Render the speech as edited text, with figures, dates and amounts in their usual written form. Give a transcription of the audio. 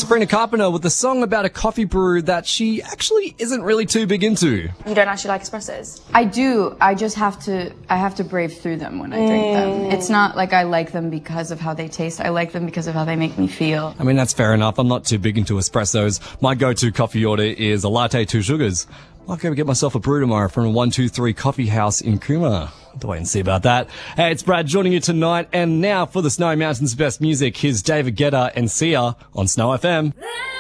Sabrina Carpenter with a song about a coffee brew that she actually isn't really too big into. You don't actually like espressos? I do. I just have to brave through them when I drink them. It's not like I like them because of how they taste. I like them because of how they make me feel. I mean, that's fair enough. I'm not too big into espressos. My go-to coffee order is a latte, 2 sugars. I'll go get myself a brew tomorrow from a 123 Coffee House in Cooma. Have to wait and see about that. Hey, it's Brad joining you tonight. And now for the Snowy Mountains' best music, here's David Guetta and Sia on Snow FM.